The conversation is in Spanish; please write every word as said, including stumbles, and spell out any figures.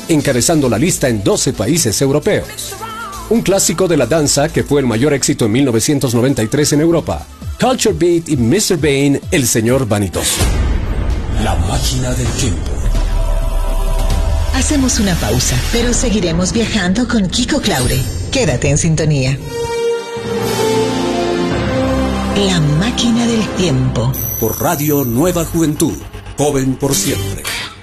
encabezando la lista en doce países europeos. Un clásico de la danza que fue el mayor éxito en mil novecientos noventa y tres en Europa. Culture Beat y mister Bane, el señor vanidoso. La máquina del tiempo. Hacemos una pausa, pero seguiremos viajando con Kiko Claure. Quédate en sintonía. La máquina del tiempo. Por Radio Nueva Juventud. Joven por siempre.